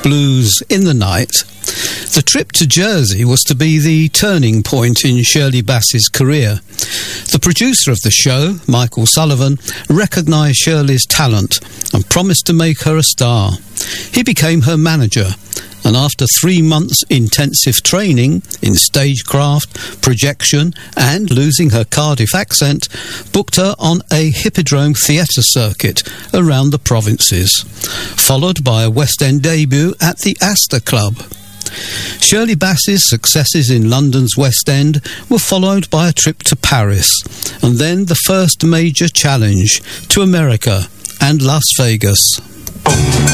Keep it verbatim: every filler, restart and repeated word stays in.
Blues in the Night. The trip to Jersey was to be the turning point in Shirley Bassey's career. The producer of the show, Michael Sullivan, recognised Shirley's talent and promised to make her a star. He became her manager, and after three months' intensive training in stagecraft, projection and losing her Cardiff accent, booked her on a Hippodrome theatre circuit around the provinces, followed by a West End debut at the Astor Club. Shirley Bassey's successes in London's West End were followed by a trip to Paris, and then the first major challenge to America and Las Vegas.